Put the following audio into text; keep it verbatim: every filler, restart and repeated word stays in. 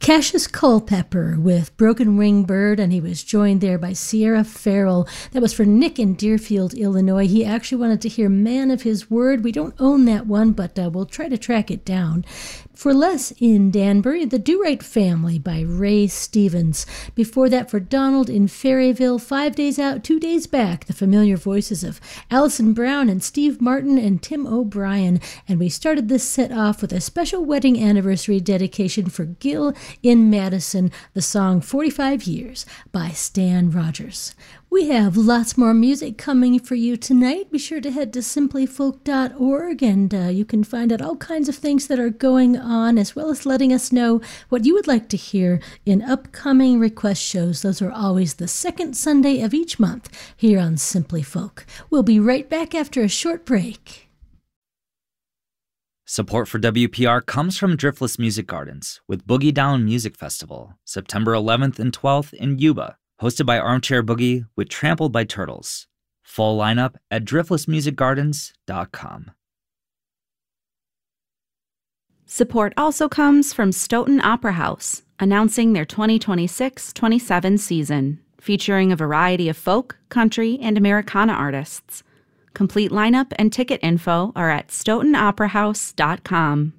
Cassius Culpepper with Broken Wing Bird, and he was joined there by Sierra Farrell. That was for Nick in Deerfield, Illinois. He actually wanted to hear Man of His Word. We don't own that one, but uh, we'll try to track it down. For Les in Danbury, The Do-Right Family by Ray Stevens. Before that, for Donald in Ferryville, Five Days Out, Two Days Back, the familiar voices of Allison Brown and Steve Martin and Tim O'Brien. And we started this set off with a special wedding anniversary dedication for Gil in Madison, the song forty-five years by Stan Rogers. We have lots more music coming for you tonight. Be sure to head to simply folk dot org, and uh, you can find out all kinds of things that are going on, as well as letting us know what you would like to hear in upcoming request shows. Those are always the second Sunday of each month here on Simply Folk. We'll be right back after a short break. Support for W P R comes from Driftless Music Gardens with Boogie Down Music Festival, September eleventh and twelfth in Yuba, hosted by Armchair Boogie with Trampled by Turtles. Full lineup at driftless music gardens dot com. Support also comes from Stoughton Opera House, announcing their twenty twenty-six twenty-seven season, featuring a variety of folk, country, and Americana artists. Complete lineup and ticket info are at stoughton opera house dot com.